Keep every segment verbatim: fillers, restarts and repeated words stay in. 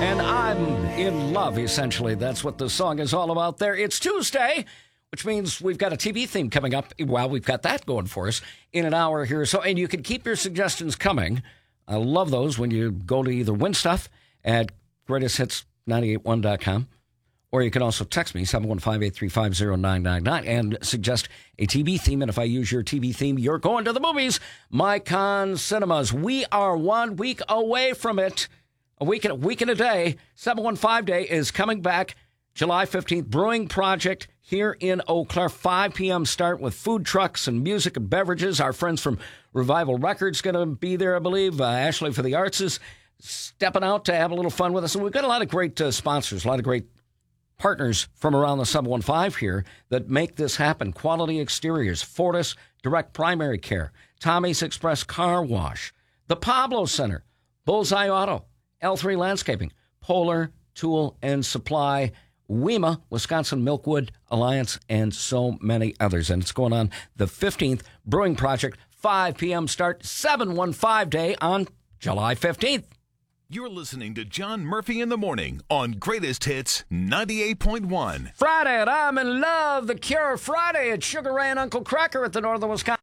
And I'm in love, essentially. That's what the song is all about there. It's Tuesday, which means we've got a T V theme coming up. Well, we've got that going for us in an hour here or so. And you can keep your suggestions coming. I love those when you go to either win stuff at greatest hits nine eight one dot com, or you can also text me, seven one five, eight three five, zero nine nine nine, and suggest a T V theme. And if I use your T V theme, you're going to the movies. Mycon Cinemas. We are one week away from it. A week and a week and a day. seven one five Day is coming back July fifteenth. Brewing Project here in Eau Claire. five p.m. start with food trucks and music and beverages. Our friends from Revival Records going to be there, I believe. Uh, Ashley for the Arts is stepping out to have a little fun with us. And we've got a lot of great uh, sponsors, a lot of great partners from around the seven one five here that make this happen. Quality Exteriors, Fortis Direct Primary Care, Tommy's Express Car Wash, the Pablo Center, Bullseye Auto, L three Landscaping, Polar Tool and Supply, W E M A, Wisconsin Milkwood Alliance, and so many others. And it's going on the fifteenth. Brewing Project, five p.m. start, seven one five Day on July fifteenth. You're listening to John Murphy in the Morning on Greatest Hits ninety-eight point one. Friday at I'm in Love, The Cure. Friday at Sugar Ray and Uncle Cracker at the Northern Wisconsin.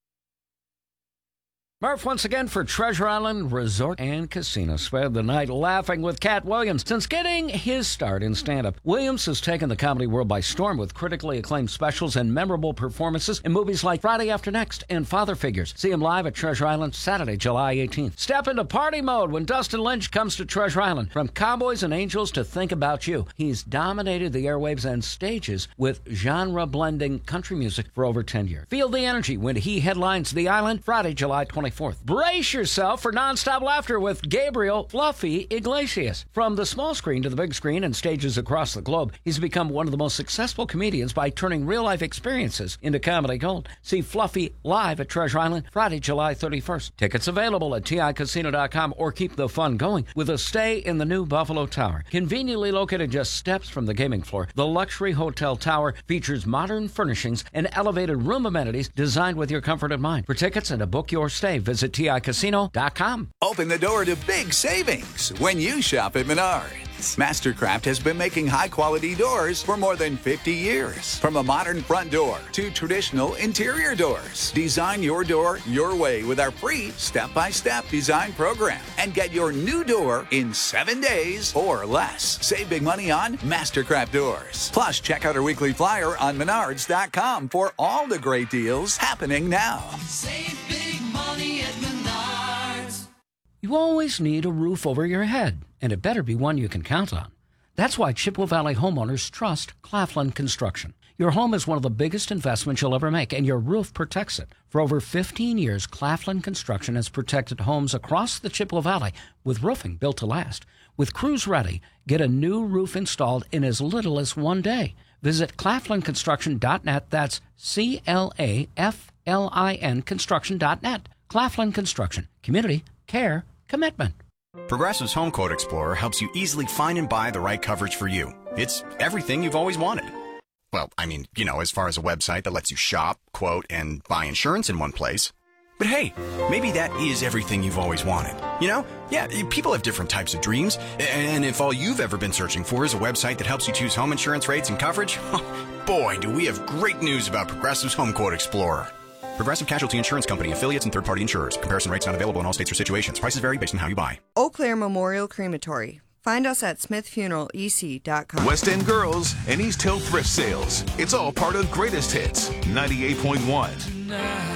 Murph once again for Treasure Island Resort and Casino. Spent the night laughing with Cat Williams. Since getting his start in stand-up, Williams has taken the comedy world by storm with critically acclaimed specials and memorable performances in movies like Friday After Next and Father Figures. See him live at Treasure Island Saturday, July eighteenth. Step into party mode when Dustin Lynch comes to Treasure Island. From Cowboys and Angels to Think About You, he's dominated the airwaves and stages with genre-blending country music for over ten years. Feel the energy when he headlines the island Friday, July twenty-fourth. Brace yourself for nonstop laughter with Gabriel Fluffy Iglesias. From the small screen to the big screen and stages across the globe, he's become one of the most successful comedians by turning real-life experiences into comedy gold. See Fluffy live at Treasure Island Friday, July thirty-first. Tickets available at T I casino dot com, or keep the fun going with a stay in the new Buffalo Tower. Conveniently located just steps from the gaming floor, the luxury hotel tower features modern furnishings and elevated room amenities designed with your comfort in mind. For tickets and to book your stay, visit T I casino dot com. Open the door to big savings when you shop at Menards. Mastercraft has been making high-quality doors for more than fifty years. From a modern front door to traditional interior doors. Design your door your way with our free step-by-step design program. And get your new door in seven days or less. Save big money on Mastercraft doors. Plus, check out our weekly flyer on menards dot com for all the great deals happening now. Save big money at Menards. You always need a roof over your head, and it better be one you can count on. That's why Chippewa Valley homeowners trust Claflin Construction. Your home is one of the biggest investments you'll ever make, and your roof protects it. For over fifteen years, Claflin Construction has protected homes across the Chippewa Valley with roofing built to last. With crews ready, get a new roof installed in as little as one day. Visit claflin construction dot net. That's C L A F L I N construction dot net. Claflin Construction. Community, care, commitment. Progressive's Home Quote Explorer helps you easily find and buy the right coverage for you. It's everything you've always wanted. Well, I mean, you know, as far as a website that lets you shop, quote, and buy insurance in one place. But hey, maybe that is everything you've always wanted. You know? Yeah, people have different types of dreams. And if all you've ever been searching for is a website that helps you choose home insurance rates and coverage, boy, do we have great news about Progressive's Home Quote Explorer. Progressive Casualty Insurance Company, affiliates, and third-party insurers. Comparison rates not available in all states or situations. Prices vary based on how you buy. Eau Claire Memorial Crematory. Find us at smith funeral e c dot com. West End Girls and East Hill Thrift Sales. It's all part of Greatest Hits ninety-eight point one.